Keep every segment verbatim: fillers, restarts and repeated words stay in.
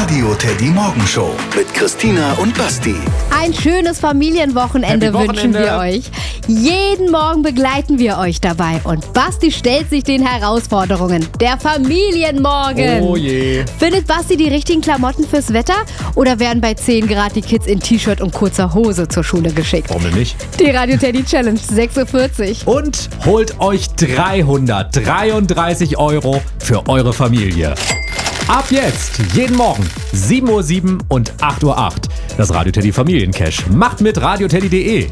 Radio Teddy Morgenshow mit Christina und Basti. Ein schönes Familienwochenende Happy wünschen Wochenende. wir euch. Jeden Morgen begleiten wir euch dabei. Und Basti stellt sich den Herausforderungen. Der Familienmorgen. Oh je. Findet Basti die richtigen Klamotten fürs Wetter? Oder werden bei zehn Grad die Kids in T-Shirt und kurzer Hose zur Schule geschickt? Warum denn nicht? Die Radio Teddy Challenge, sechs Uhr vierzig. Und holt euch dreihundertdreiunddreißig Euro für eure Familie. Ab jetzt, jeden Morgen, sieben Uhr sieben und acht Uhr acht. Das Radio Teddy Familiencash. Macht mit radioteddy punkt de.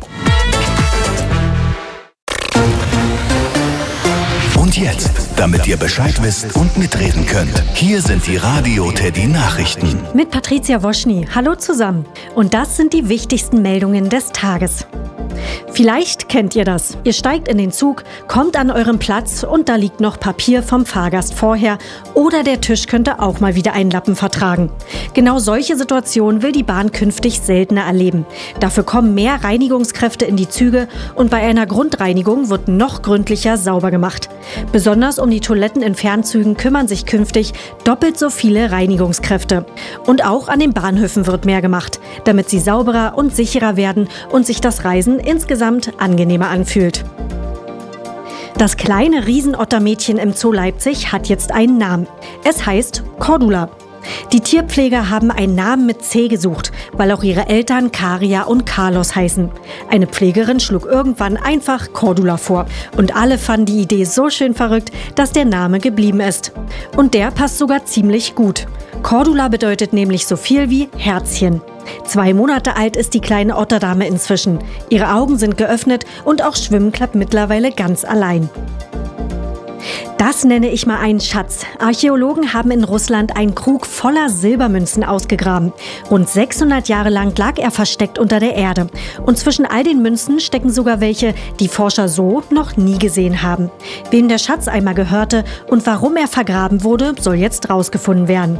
Und jetzt, damit ihr Bescheid wisst und mitreden könnt, hier sind die Radio Teddy Nachrichten. Mit Patricia Woschny. Hallo zusammen. Und das sind die wichtigsten Meldungen des Tages. Vielleicht kennt ihr das. Ihr steigt in den Zug, kommt an euren Platz und da liegt noch Papier vom Fahrgast vorher oder der Tisch könnte auch mal wieder einen Lappen vertragen. Genau solche Situationen will die Bahn künftig seltener erleben. Dafür kommen mehr Reinigungskräfte in die Züge und bei einer Grundreinigung wird noch gründlicher sauber gemacht. Besonders um die Toiletten in Fernzügen kümmern sich künftig doppelt so viele Reinigungskräfte. Und auch an den Bahnhöfen wird mehr gemacht, damit sie sauberer und sicherer werden und sich das Reisen insgesamt angenehmer anfühlt. Das kleine Riesenottermädchen im Zoo Leipzig hat jetzt einen Namen. Es heißt Cordula. Die Tierpfleger haben einen Namen mit C gesucht, weil auch ihre Eltern Karia und Carlos heißen. Eine Pflegerin schlug irgendwann einfach Cordula vor. Und alle fanden die Idee so schön verrückt, dass der Name geblieben ist. Und der passt sogar ziemlich gut. Cordula bedeutet nämlich so viel wie Herzchen. Zwei Monate alt ist die kleine Otterdame inzwischen. Ihre Augen sind geöffnet und auch Schwimmen klappt mittlerweile ganz allein. Das nenne ich mal einen Schatz. Archäologen haben in Russland einen Krug voller Silbermünzen ausgegraben. Rund sechshundert Jahre lang lag er versteckt unter der Erde. Und zwischen all den Münzen stecken sogar welche, die Forscher so noch nie gesehen haben. Wem der Schatz einmal gehörte und warum er vergraben wurde, soll jetzt rausgefunden werden.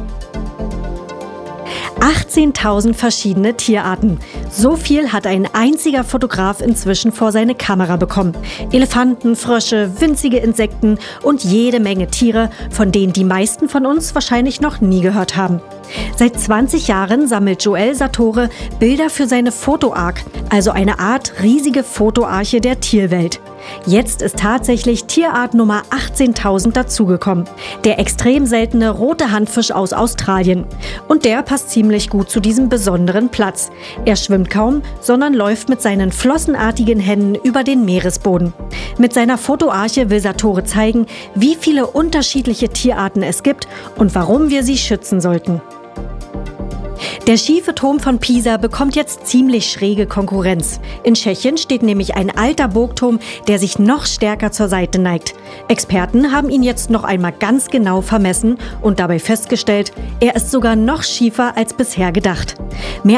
achtzehntausend verschiedene Tierarten. So viel hat ein einziger Fotograf inzwischen vor seine Kamera bekommen. Elefanten, Frösche, winzige Insekten und jede Menge Tiere, von denen die meisten von uns wahrscheinlich noch nie gehört haben. Seit zwanzig Jahren sammelt Joel Sartore Bilder für seine Fotoark, also eine Art riesige Fotoarche der Tierwelt. Jetzt ist tatsächlich Tierart Nummer achtzehntausend dazugekommen. Der extrem seltene rote Handfisch aus Australien. Und der passt ziemlich gut zu diesem besonderen Platz. Er schwimmt kaum, sondern läuft mit seinen flossenartigen Händen über den Meeresboden. Mit seiner Fotoarche will Sartore zeigen, wie viele unterschiedliche Tierarten es gibt und warum wir sie schützen sollten. Der schiefe Turm von Pisa bekommt jetzt ziemlich schräge Konkurrenz. In Tschechien steht nämlich ein alter Burgturm, der sich noch stärker zur Seite neigt. Experten haben ihn jetzt noch einmal ganz genau vermessen und dabei festgestellt, er ist sogar noch schiefer als bisher gedacht. Mehr